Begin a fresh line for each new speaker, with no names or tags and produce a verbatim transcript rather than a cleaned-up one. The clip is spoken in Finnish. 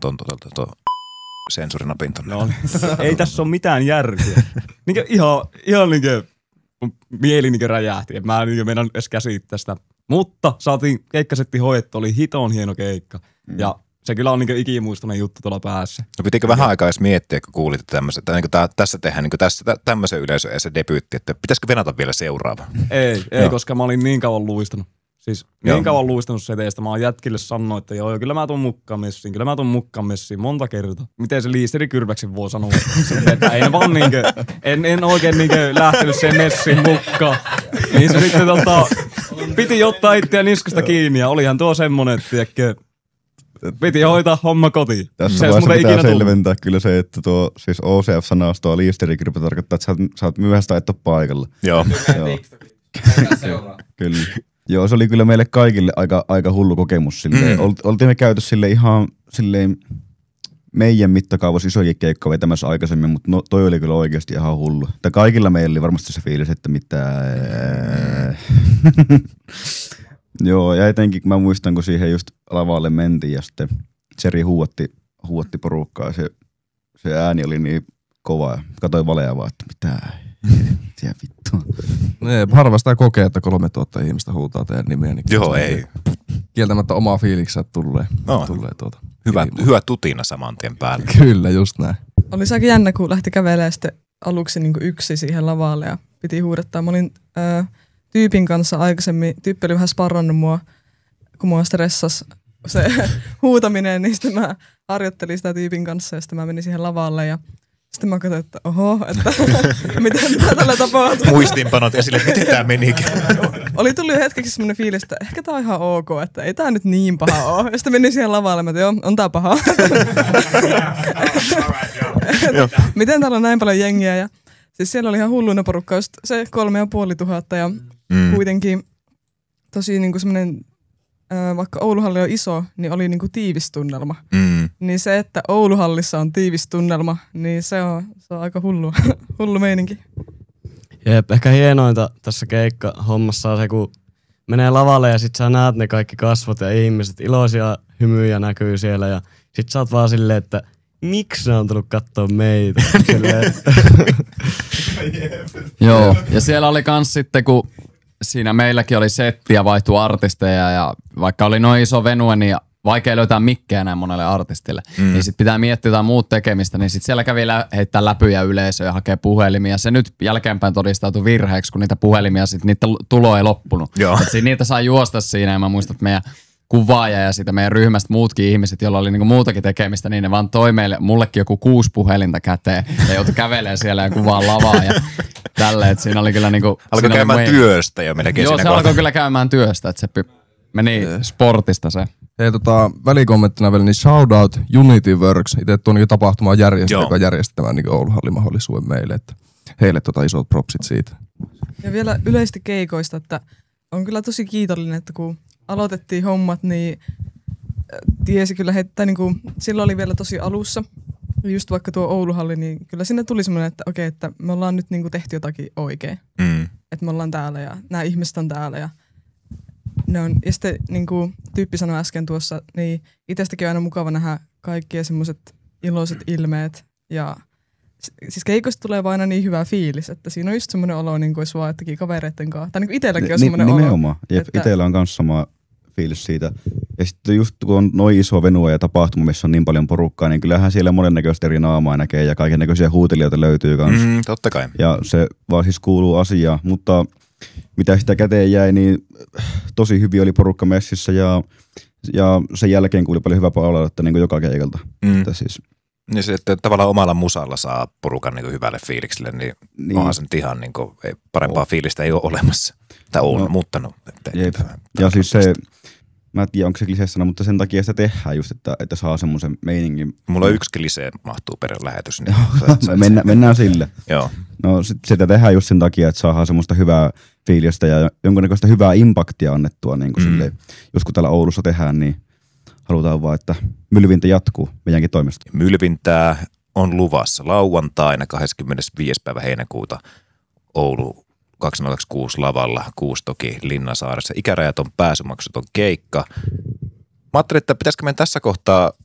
ton tuota, tuo sensurinapin tonne.
No, ei tässä ole mitään järkeä. Niinkö ihan, ihan niinkö mieli niinkö räjähti. Mä en niinkö meinannut edes käsittää sitä. Mutta saatiin keikkasetti hoidettu, oli hiton hieno keikka. Mm. Ja se kyllä on niinkö ikimuistoinen juttu tuolla päässä.
No pitikö vähän aikaa edes miettiä, kun kuulitte tämmöisen, että niin tää, tässä tehdään niin tässä tämmöisen yleisön ja se debyytti, että pitäisikö venata vielä seuraava?
Ei, ei koska mä olin niin kauan luistanut. Siis joo. niin kauan luistanut seteistä. Mä oon jätkille sanonut, että joo, kyllä mä tuun mukaan messiin, kyllä mä tuun mukaan messiin monta kertaa. Miten se Liisteri Kyrväksen voi sanoa? Että en vaan niinkö, en, en oikein niinkö lähtenyt sen messiin mukaan. Niin se sitten tota, piti ottaa itseä niskasta kiinni ja olihan tuo semmonen, että tiedätkö, piti hoitaa homma kotiin.
Tässä vaiheessa pitää selventää kyllä se, että tuo siis O C F-sanastoa Liisteri Kyrpä tarkoittaa, että sä oot, sä oot myöhäistä et ole paikalla.
Joo.
Kyllä. Joo, se oli kyllä meille kaikille aika, aika hullu kokemus. Silleen. Mm. Oltiin me käyty sille ihan silleen meidän mittakaavassa isoja keikkoja vetämässä aikaisemmin, mutta no, toi oli kyllä oikeasti ihan hullu. Että kaikilla meillä oli varmasti se fiilis, että mitä... Joo, ja etenkin mä muistan, kun siihen just lavalle mentiin ja sitten Seri huuatti, huuatti porukkaa ja se, se ääni oli niin kova ja katsoin Valea vaan, että mitä... Tiedä vittua.
Nee, harva sitä kokee, että kolmetuhatta ihmistä huutaa teidän nimeä. Niin
joo, ei.
Kieltämättä omaa fiiliksä tulee.
No,
tulee tuota,
hyvä, hyvä tutina saman tien päälle.
Kyllä, just näin.
Oli se aika jännä, kun lähti kävelemään sitten aluksi niin kuin yksi siihen lavalle ja piti huudettaa. Mä olin ö, tyypin kanssa aikaisemmin, tyyppi oli vähän sparrannut mua, kun mua stressasi se huutaminen, niin sitten mä harjoittelin sitä tyypin kanssa ja sitten mä menin siihen lavalle ja sitten mä katsoin, että oho, että miten tää tällä tapahtuu.
Muistiinpanot esille, miten tää menikään.
Oli tullut jo hetkeksi semmoinen fiilis, että ehkä tää on ihan ok, että ei tää nyt niin paha oo. Ja sitten menin siihen lavalle, mä että joo, on tää paha. Miten täällä on näin paljon jengiä. Ja siis siellä oli ihan hulluina porukka, just se kolme ja puoli tuhatta ja mm. kuitenkin tosi niinku semmoinen, äh, vaikka Ouluhalli on iso, niin oli niinku tiivis tunnelma. Mm. Niin se, että Ouluhallissa on tiivis tunnelma, niin se on, se on aika hullu, hullu meininki.
Jep, ehkä hienointa tässä keikka-hommassa on se, kun menee lavalle ja sit sä näet ne kaikki kasvot ja ihmiset, iloisia hymyjä näkyy siellä ja sit sä oot vaan silleen, että miksi ne on tullut kattoo meitä?
Joo, ja siellä oli kans sitten, kun siinä meilläkin oli setti ja vaihtui artisteja ja vaikka oli noin iso venue, niin vaikea löytää mikkejä näin monelle artistille. Mm. Niin sit pitää miettiä jotain muut tekemistä, niin sit siellä kävi lä- heittää läpyjä yleisöä ja hakee puhelimia. Se nyt jälkeenpäin todistautui virheeksi, kun niitä puhelimia sit niitä tulo ei loppunut. Et sit niitä sai juosta siinä ja mä muistan, että meidän kuvaaja ja siitä meidän ryhmästä muutkin ihmiset, joilla oli niinku muutakin tekemistä, niin ne vaan toi meille, mullekin joku kuusi puhelinta käteen ja joutui kävelemään siellä ja kuvaa lavaa ja tälleen, että siinä oli kyllä niinku...
Alkoi käymään meidän... työstä jo melkein.
Joo, se alkoi kyllä käymään työstä, että se meni sportista se.
Hei, tota, välikommenttina vielä, niin shout out Unity Works, itse tuon niin tapahtumaan järjestelmä, joka järjestämään niin Ouluhallin mahdollisuuden meille, että heille tota isot propsit siitä.
Ja vielä yleisesti keikoista, että on kyllä tosi kiitollinen, että kun aloitettiin hommat, niin tiesi kyllä, että niin kuin, silloin oli vielä tosi alussa, just vaikka tuo Ouluhalli, niin kyllä sinne tuli semmoinen, että okei, että me ollaan nyt niin kuin tehty jotakin oikein, mm. että me ollaan täällä ja nämä ihmiset on täällä ja ne on, ja sitten niin kuin tyyppi sanoi äsken tuossa, niin itsestäkin on aina mukava nähdä kaikkia semmoiset iloiset ilmeet. Ja siis keikosta tulee vaan aina niin hyvä fiilis, että siinä on just semmoinen olo, niin kuin olisi vaan jotenkin kavereiden kanssa. Tai niin kuin itselläkin on semmoinen olo.
Nimenomaan. Jep, että... Itsellä on myös sama fiilis siitä. Ja sitten just kun on noin iso venue ja tapahtuma, missä on niin paljon porukkaa, niin kyllähän siellä monennäköistä eri naamaa näkee ja kaikennäköisiä huutelijoita löytyy kanssa.
Mm, totta kai.
Ja se vaan siis kuuluu asiaan, mutta... Mitä sitä käteen jäi, niin tosi hyvin oli porukka messissä ja, ja sen jälkeen kuuli paljon hyvää palautetta niin kuin joka keikalta. Mm. Että siis.
Niin se, että tavallaan omalla musalla saa porukan niin kuin hyvälle fiilikselle, niin, niin. onhan se nyt ihan niin kuin, ei, parempaa oh. fiilistä ei ole olemassa. Tai on no. muuttanut.
Ja siis se, mä en tiedä onko se kliseessana, mutta sen takia sitä tehdään just, että, että saa semmoisen meiningin.
Mulla on yksi klisee, mahtuu per lähetys. Niin
mennään, mennään sille.
Joo.
No sit, sitä tehdään just sen takia, että saadaan semmoista hyvää fiilistä ja jonkunnäköistä hyvää impaktia annettua. Niin kuin mm. silleen, jos kun täällä Oulussa tehdään, niin halutaan vaan, että mylvintä jatkuu meidänkin toimesta.
Mylvintää on luvassa lauantaina kahdeskymmenesviides päivä heinäkuuta Oulu kaksituhattakaksikymmentäkuusi lavalla, kuusi toki Linnansaaressa. Ikärajaton pääsymaksuton keikka. Mä ajattelin, että pitäisikö meidän tässä kohtaa